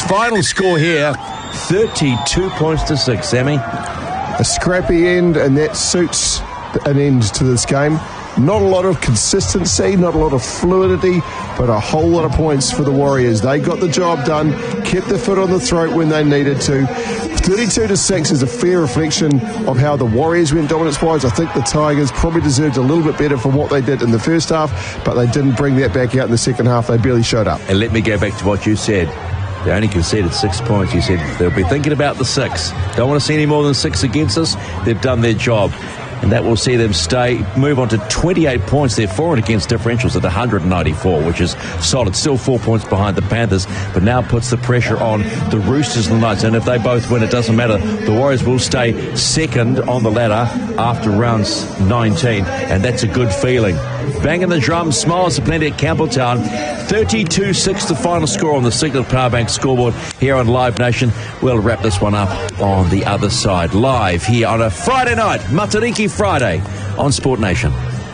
Final score here, 32 points to 6, Sammy. A scrappy end, and that suits an end to this game. Not a lot of consistency, not a lot of fluidity, but a whole lot of points for the Warriors. They got the job done, kept their foot on the throat when they needed to. 32-6 is a fair reflection of how the Warriors went dominance-wise. I think the Tigers probably deserved a little bit better for what they did in the first half, but they didn't bring that back out in the second half. They barely showed up. And let me go back to what you said. They only conceded 6 points. You said they'll be thinking about the 6. Don't want to see any more than 6 against us. They've done their job. And that will see them move on to 28 points. Their for and against differentials at 194, which is solid. Still 4 points behind the Panthers, but now puts the pressure on the Roosters and the Knights. And if they both win, it doesn't matter. The Warriors will stay second on the ladder after rounds 19, and that's a good feeling. Banging the drum, smiles aplenty at Campbelltown. 32-6 the final score on the Signal Powerbank scoreboard here on Live Nation. We'll wrap this one up on the other side. Live here on a Friday night, Matariki Friday on Sport Nation.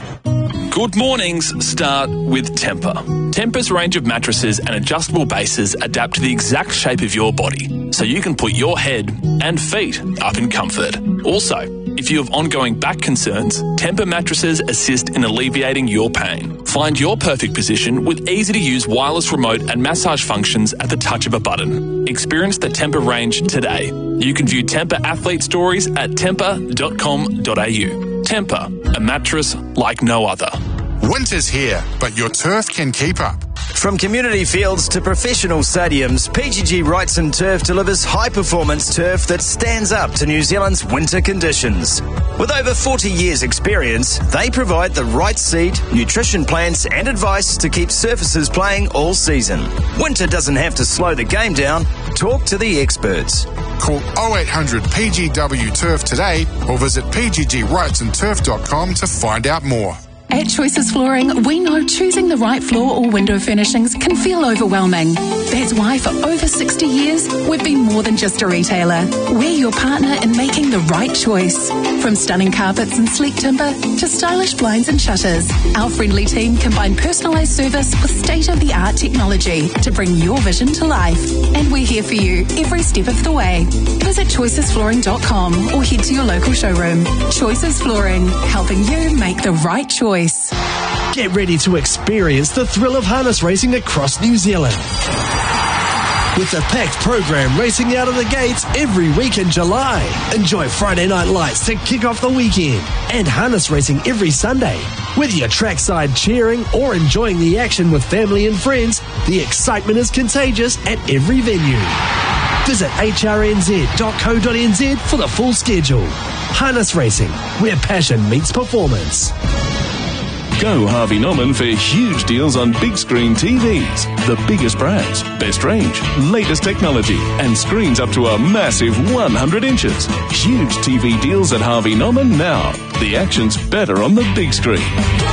Good mornings start with Tempur. Tempur's range of mattresses and adjustable bases adapt to the exact shape of your body, so you can put your head and feet up in comfort. Also, if you have ongoing back concerns, Tempur mattresses assist in alleviating your pain. Find your perfect position with easy-to-use wireless remote and massage functions at the touch of a button. Experience the Tempur range today. You can view Tempur athlete stories at tempur.com.au. Tempur, a mattress like no other. Winter's here, but your turf can keep up. From community fields to professional stadiums, PGG Wrightson Turf delivers high-performance turf that stands up to New Zealand's winter conditions. With over 40 years' experience, they provide the right seed, nutrition plans and advice to keep surfaces playing all season. Winter doesn't have to slow the game down. Talk to the experts. Call 0800 PGW Turf today or visit pggwrightsonturf.com to find out more. At Choices Flooring, we know choosing the right floor or window furnishings can feel overwhelming. That's why for over 60 years, we've been more than just a retailer. We're your partner in making the right choice. From stunning carpets and sleek timber to stylish blinds and shutters, our friendly team combine personalised service with state-of-the-art technology to bring your vision to life. And we're here for you every step of the way. Visit choicesflooring.com or head to your local showroom. Choices Flooring, helping you make the right choice. Get ready to experience the thrill of harness racing across New Zealand. With a packed program racing out of the gates every week in July. Enjoy Friday night lights to kick off the weekend and harness racing every Sunday. Whether you're trackside cheering or enjoying the action with family and friends, the excitement is contagious at every venue. Visit hrnz.co.nz for the full schedule. Harness racing, where passion meets performance. Go Harvey Norman for huge deals on big screen TVs. The biggest brands, best range, latest technology, and screens up to a massive 100 inches. Huge TV deals at Harvey Norman now. The action's better on the big screen.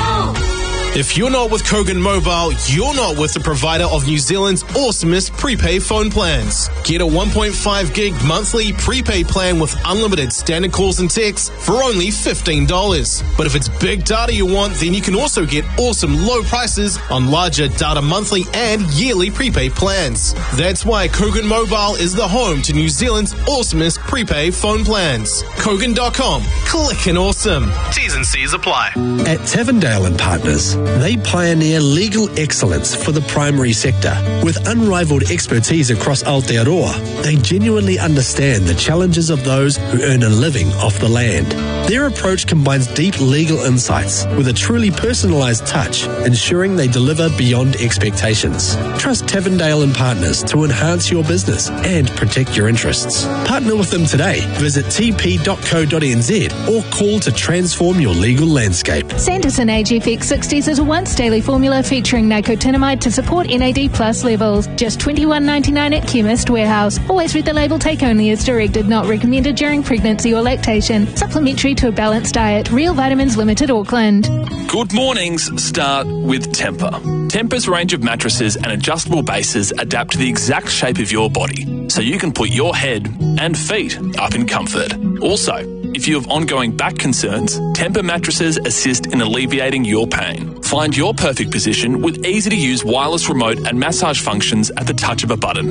If you're not with Kogan Mobile, you're not with the provider of New Zealand's awesomest prepaid phone plans. Get a 1.5 gig monthly prepaid plan with unlimited standard calls and texts for only $15. But if it's big data you want, then you can also get awesome low prices on larger data monthly and yearly prepaid plans. That's why Kogan Mobile is the home to New Zealand's awesomest prepaid phone plans. Kogan.com. Click and awesome. T's and C's apply. At Tavendale and Partners, they pioneer legal excellence for the primary sector. With unrivaled expertise across Aotearoa, they genuinely understand the challenges of those who earn a living off the land. Their approach combines deep legal insights with a truly personalised touch, ensuring they deliver beyond expectations. Trust Tavendale and Partners to enhance your business and protect your interests. Partner with them today. Visit tp.co.nz or call to transform your legal landscape. Sanderson AGFX 60s is a once daily formula featuring nicotinamide to support NAD plus levels. Just $21.99 at Chemist Warehouse. Always read the label. Take only as directed, not recommended during pregnancy or lactation. Supplementary to a balanced diet. Real Vitamins Limited, Auckland. Good mornings start with Tempur. Tempur's range of mattresses and adjustable bases adapt to the exact shape of your body, so you can put your head and feet up in comfort. Also, if you have ongoing back concerns, Tempur mattresses assist in alleviating your pain. Find your perfect position with easy-to-use wireless remote and massage functions at the touch of a button.